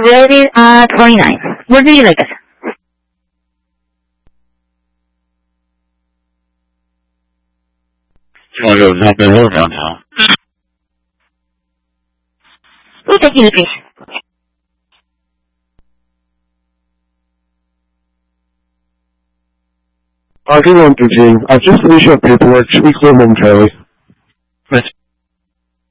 graduated at 29. Where do you like it? You want to go to South Bend or downtown? We'll take you, please. Good one, Eugene. I've just finished up paperwork. Should we clear momentarily?